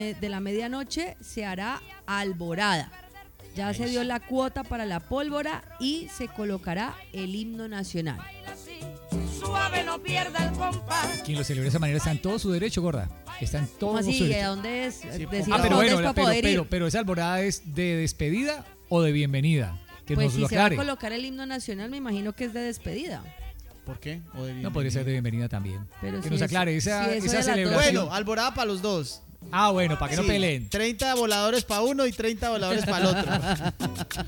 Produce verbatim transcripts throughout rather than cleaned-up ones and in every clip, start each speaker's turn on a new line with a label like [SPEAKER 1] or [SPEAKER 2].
[SPEAKER 1] de la medianoche se hará alborada. Ya se dio la cuota para la pólvora y se colocará el himno nacional.
[SPEAKER 2] Suave, no pierda el compás.
[SPEAKER 3] Quien lo celebra de esa manera está en todo su derecho, gorda. Está en todo
[SPEAKER 1] ¿Cómo así?
[SPEAKER 3] su
[SPEAKER 1] ¿De
[SPEAKER 3] derecho.
[SPEAKER 1] dónde es?
[SPEAKER 3] Sí,
[SPEAKER 1] Decir
[SPEAKER 3] ah, pero
[SPEAKER 1] dónde
[SPEAKER 3] bueno,
[SPEAKER 1] es para
[SPEAKER 3] pero,
[SPEAKER 1] poder
[SPEAKER 3] pero,
[SPEAKER 1] ir.
[SPEAKER 3] pero esa alborada es de despedida o de bienvenida. Que
[SPEAKER 1] Pues
[SPEAKER 3] nos
[SPEAKER 1] si
[SPEAKER 3] lo
[SPEAKER 1] se va a
[SPEAKER 3] aclare.
[SPEAKER 1] colocar el himno nacional, me imagino que es de despedida.
[SPEAKER 4] ¿Por qué? ¿O de
[SPEAKER 3] No, podría ser de bienvenida también.
[SPEAKER 1] Pero
[SPEAKER 3] que
[SPEAKER 1] si
[SPEAKER 3] nos
[SPEAKER 1] es-
[SPEAKER 3] aclare esa,
[SPEAKER 1] si eso
[SPEAKER 3] esa
[SPEAKER 1] de las dos-
[SPEAKER 3] celebración.
[SPEAKER 4] Bueno, alborada para los dos.
[SPEAKER 3] Ah, bueno, para que no
[SPEAKER 4] Sí,
[SPEAKER 3] peleen.
[SPEAKER 4] treinta voladores para uno y treinta voladores para el otro.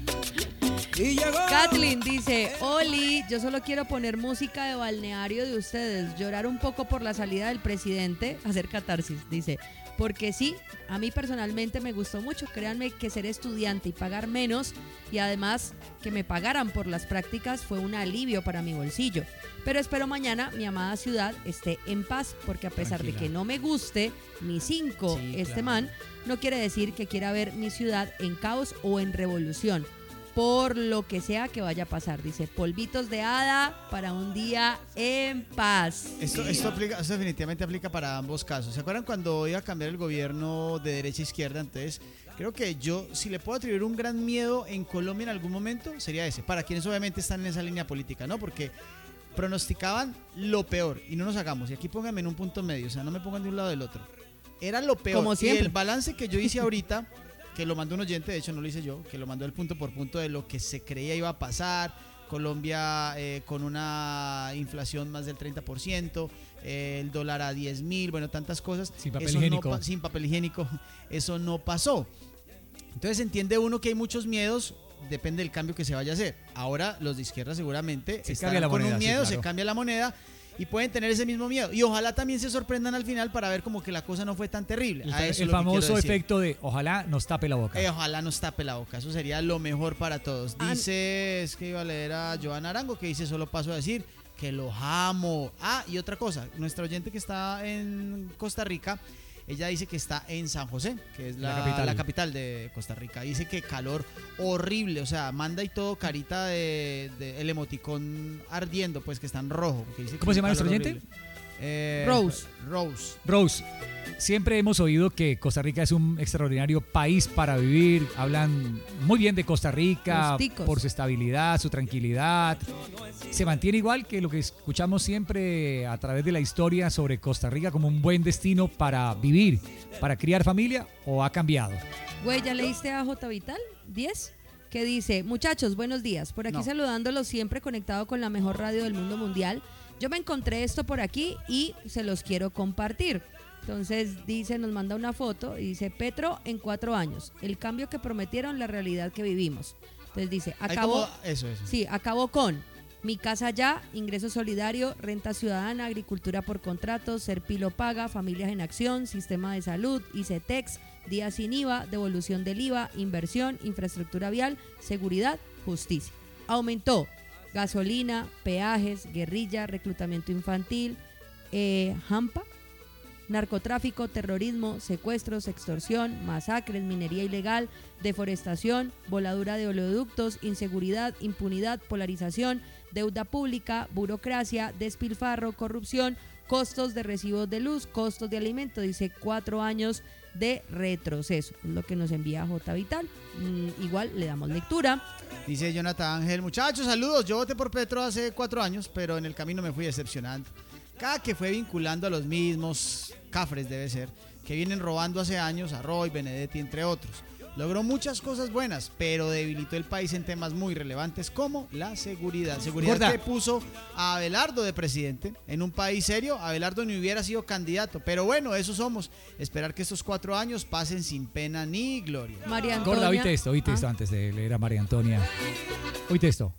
[SPEAKER 2] Y llegó.
[SPEAKER 1] Kathleen dice, Oli, yo solo quiero poner música de balneario de ustedes, llorar un poco por la salida del presidente, hacer catarsis, dice, porque sí, a mí personalmente me gustó mucho, créanme que ser estudiante y pagar menos y además que me pagaran por las prácticas fue un alivio para mi bolsillo, pero espero mañana mi amada ciudad esté en paz, porque a pesar
[SPEAKER 3] Tranquila.
[SPEAKER 1] de que no me guste ni cinco
[SPEAKER 3] Sí,
[SPEAKER 1] este
[SPEAKER 3] claro.
[SPEAKER 1] man, no quiere decir que quiera ver mi ciudad en caos o en revolución. Por lo que sea que vaya a pasar, dice, polvitos de hada para un día en paz.
[SPEAKER 4] Esto, esto, aplica, esto definitivamente aplica para ambos casos. ¿Se acuerdan cuando iba a cambiar el gobierno de derecha a izquierda? Entonces, creo que yo, si le puedo atribuir un gran miedo en Colombia en algún momento, sería ese. Para quienes obviamente están en esa línea política, ¿no? Porque pronosticaban lo peor. Y no nos hagamos. Y aquí pónganme en un punto medio. O sea, no me pongan de un lado del otro. Era lo peor.
[SPEAKER 1] Como siempre.
[SPEAKER 4] Y el balance que yo hice ahorita, que lo mandó un oyente, de hecho no lo hice yo, que lo mandó el punto por punto de lo que se creía iba a pasar. Colombia eh, con una inflación más del treinta por ciento, eh, el dólar a diez mil, bueno, tantas cosas.
[SPEAKER 3] Sin papel
[SPEAKER 4] Eso no
[SPEAKER 3] higiénico.
[SPEAKER 4] pa- sin papel higiénico, eso no pasó. Entonces entiende uno que hay muchos miedos, depende del cambio que se vaya a hacer. Ahora los de izquierda seguramente
[SPEAKER 3] Se
[SPEAKER 4] estarán
[SPEAKER 3] cambia la
[SPEAKER 4] con
[SPEAKER 3] moneda,
[SPEAKER 4] un
[SPEAKER 3] sí,
[SPEAKER 4] miedo,
[SPEAKER 3] claro.
[SPEAKER 4] se cambia la moneda y pueden tener ese mismo miedo. Y ojalá también se sorprendan al final para ver como que la cosa no fue tan terrible.
[SPEAKER 3] El,
[SPEAKER 4] A eso
[SPEAKER 3] el
[SPEAKER 4] es lo que
[SPEAKER 3] famoso
[SPEAKER 4] quiero decir.
[SPEAKER 3] efecto de ojalá nos tape la boca.
[SPEAKER 4] Eh, ojalá nos tape la boca, eso sería lo mejor para todos.
[SPEAKER 1] Ah,
[SPEAKER 4] Dice, es que iba a leer a Joana Arango, que dice, solo paso a decir que los amo. Ah, y otra cosa, nuestra oyente que está en Costa Rica, ella dice que está en San José, que es la,
[SPEAKER 3] La capital.
[SPEAKER 4] la capital de Costa Rica. Dice que calor horrible, o sea, manda y todo carita de, de el emoticón ardiendo, pues que está en rojo. porque dice que
[SPEAKER 3] ¿Cómo
[SPEAKER 4] es
[SPEAKER 3] se
[SPEAKER 4] un
[SPEAKER 3] llama nuestro
[SPEAKER 4] calor
[SPEAKER 3] oyente?
[SPEAKER 4] horrible. Eh,
[SPEAKER 1] Rose.
[SPEAKER 4] Rose.
[SPEAKER 3] Rose, siempre hemos oído que Costa Rica es un extraordinario país para vivir. Hablan muy bien de Costa Rica
[SPEAKER 1] Los ticos.
[SPEAKER 3] por su estabilidad, su tranquilidad. Se mantiene igual que lo que escuchamos siempre a través de la historia sobre Costa Rica como un buen destino para vivir, para criar familia, o ha cambiado.
[SPEAKER 1] Güey, ¿ya leíste a J Vital? ¿diez? Que dice, muchachos, buenos días. Por aquí
[SPEAKER 4] No.
[SPEAKER 1] saludándolos, siempre conectado con la mejor radio del mundo mundial. Yo me encontré esto por aquí y se los quiero compartir. Entonces dice, nos manda una foto y dice, Petro en cuatro años. El cambio que prometieron, la realidad que vivimos. Entonces dice,
[SPEAKER 4] Hay
[SPEAKER 1] acabó,
[SPEAKER 4] como- eso, eso.
[SPEAKER 1] sí, acabó con Mi Casa Ya, Ingreso Solidario, Renta Ciudadana, Agricultura por Contrato, Serpilo Paga, Familias en Acción, Sistema de Salud, ICETEX, Día Sin I V A, Devolución del I V A, Inversión, Infraestructura Vial, Seguridad, Justicia. Aumentó gasolina, peajes, guerrilla, reclutamiento infantil, eh, Hampa, narcotráfico, terrorismo, secuestros, extorsión, masacres, minería ilegal, deforestación, voladura de oleoductos, inseguridad, impunidad, polarización, deuda pública, burocracia, despilfarro, corrupción, costos de recibos de luz, costos de alimento. Dice cuatro años de retroceso, es lo que nos envía J Vital. Mm, igual le damos lectura.
[SPEAKER 4] Dice Jonathan Ángel, muchachos, saludos, yo voté por Petro hace cuatro años, pero en el camino me fui decepcionando. Cada que fue vinculando a los mismos, cafres debe ser, que vienen robando hace años, a Roy, Benedetti, entre otros. Logró muchas cosas buenas, pero debilitó el país en temas muy relevantes como la seguridad. Seguridad
[SPEAKER 3] Gorda.
[SPEAKER 4] que puso a Abelardo de presidente. En un país serio, Abelardo ni hubiera sido candidato. Pero bueno, eso somos. Esperar que estos cuatro años pasen sin pena ni gloria.
[SPEAKER 1] María Antonia.
[SPEAKER 3] Gorda, oíste esto, oíste
[SPEAKER 1] Ah.
[SPEAKER 3] esto antes de leer a María Antonia. Oíste esto.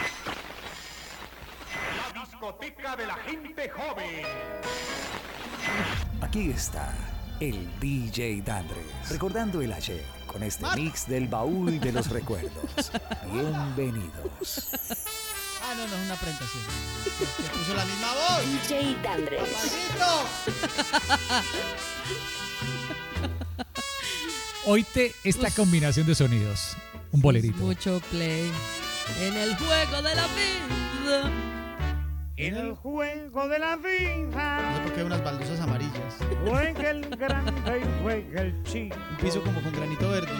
[SPEAKER 5] La discoteca de la gente joven.
[SPEAKER 6] Aquí está el D J Dandres, recordando el ayer con este mix del baúl de los recuerdos. Bienvenidos.
[SPEAKER 4] Ah, no, no es una presentación. Que puso la misma voz.
[SPEAKER 7] D J Dandres.
[SPEAKER 4] ¡Papacito!
[SPEAKER 3] Oíste esta combinación de sonidos. Un bolerito.
[SPEAKER 1] Mucho play en el juego de la vida.
[SPEAKER 7] En el juego de la
[SPEAKER 4] No
[SPEAKER 7] vida,
[SPEAKER 4] sé por qué hay unas baldosas amarillas.
[SPEAKER 7] juega el grande y juega el chico.
[SPEAKER 4] Un piso como con granito verde.